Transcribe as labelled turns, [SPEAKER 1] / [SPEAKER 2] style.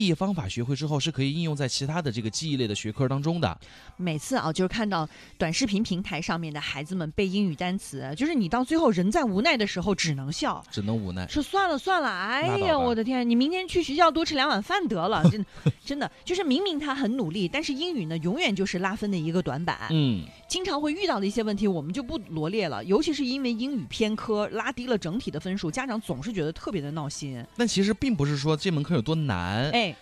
[SPEAKER 1] 忆方法学会之后，是可以应用在其他的这个记忆类的学科当中的。
[SPEAKER 2] 每次啊，就是看到短视频平台上面的孩子们背英语单词，就是你到最后人在无奈的时候只能笑，
[SPEAKER 1] 只能无奈。
[SPEAKER 2] 说算了算了，哎呀，
[SPEAKER 1] 拉倒吧
[SPEAKER 2] 我的天，你明天去学校多吃2碗饭得了，真的就是明明他很努力，但是英语呢永远就是拉分的一个短板。经常会遇到的一些问题我们就不罗列了，尤其是因为英语偏科拉低了整体的分数，家长总是觉得特别的闹心。
[SPEAKER 1] 但其实并不是说这门课有多难，